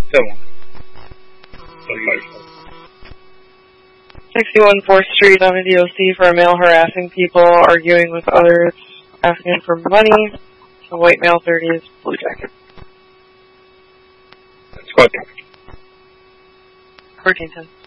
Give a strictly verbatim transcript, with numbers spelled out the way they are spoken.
Similar. sixty-one fourth Street on a D O C for a male harassing people, arguing with others, asking for money. A white male, thirties, blue jacket. Squad damage. fourteen ten.